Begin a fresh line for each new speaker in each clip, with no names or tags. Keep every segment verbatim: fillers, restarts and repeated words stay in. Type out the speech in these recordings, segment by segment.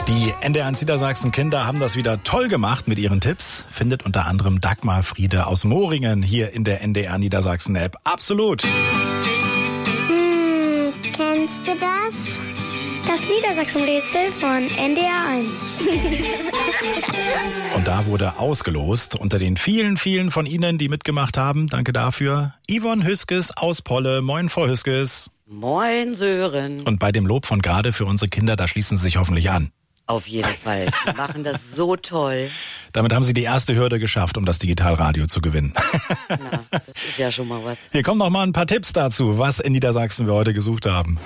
Die N D R eins Niedersachsen Kinder haben das wieder toll gemacht mit ihren Tipps. Findet unter anderem Dagmar Friede aus Moringen hier in der N D R Niedersachsen App. Absolut.
Hm, kennst du das?
Das Niedersachsen-Rätsel von N D R eins.
Und da wurde ausgelost unter den vielen, vielen von Ihnen, die mitgemacht haben. Danke dafür. Yvonne Hüskes aus Polle. Moin, Frau Hüskes.
Moin, Sören.
Und bei dem Lob von gerade für unsere Kinder, da schließen Sie sich hoffentlich an.
Auf jeden Fall. Sie machen das so toll.
Damit haben Sie die erste Hürde geschafft, um das Digitalradio zu gewinnen.
Na, das ist ja schon mal was.
Hier kommen noch mal ein paar Tipps dazu, was in Niedersachsen wir heute gesucht haben.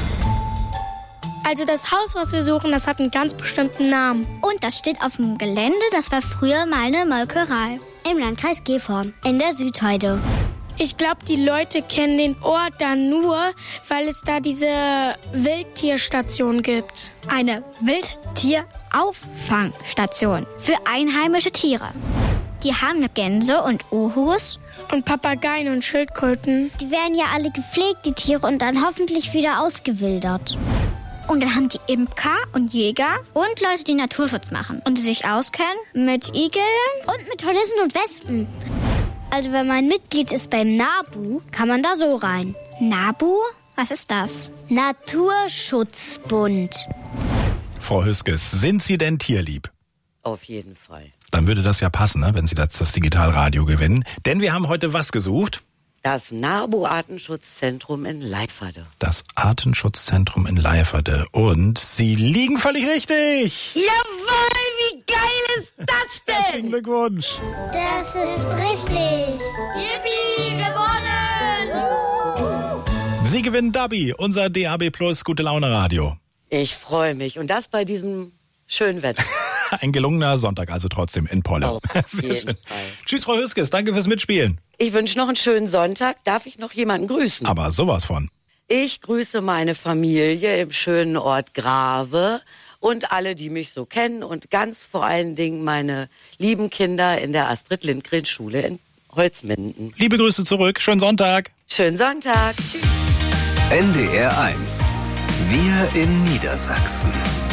Also das Haus, was wir suchen, das hat einen ganz bestimmten Namen.
Und das steht auf dem Gelände, das war früher mal eine Molkerei. Im Landkreis Gifhorn, in der Südheide.
Ich glaube, die Leute kennen den Ort da nur, weil es da diese Wildtierstation gibt.
Eine Wildtierauffangstation für einheimische Tiere. Die haben Gänse und Uhus.
Und Papageien und Schildkröten.
Die werden ja alle gepflegt, die Tiere, und dann hoffentlich wieder ausgewildert. Und dann haben die Imker und Jäger und Leute, die Naturschutz machen und die sich auskennen mit Igeln und mit Hornissen und Wespen. Also wenn man Mitglied ist beim NABU, kann man da so rein.
NABU? Was ist das?
Naturschutzbund.
Frau Hüskes, sind Sie denn tierlieb?
Auf jeden Fall.
Dann würde das ja passen, ne, wenn Sie das, das Digitalradio gewinnen. Denn wir haben heute was gesucht?
Das NABU-Artenschutzzentrum in Leiferde.
Das Artenschutzzentrum in Leiferde. Und Sie liegen völlig richtig.
Jawohl, wie geil ist das denn?
Herzlichen Glückwunsch.
Das ist richtig.
Yippie, gewonnen!
Sie gewinnen Dabi, unser D A B Plus Gute Laune Radio.
Ich freue mich. Und das bei diesem schönen Wetter.
Ein gelungener Sonntag also trotzdem in Polle.
Auf
Sehr
jeden
schön.
Fall.
Tschüss, Frau Hüskes. Danke fürs Mitspielen.
Ich wünsche noch einen schönen Sonntag. Darf ich noch jemanden grüßen?
Aber sowas von.
Ich grüße meine Familie im schönen Ort Grave und alle, die mich so kennen, und ganz vor allen Dingen meine lieben Kinder in der Astrid-Lindgren-Schule in Holzminden.
Liebe Grüße zurück. Schönen Sonntag.
Schönen Sonntag. Tschüss.
N D R eins. Wir in Niedersachsen.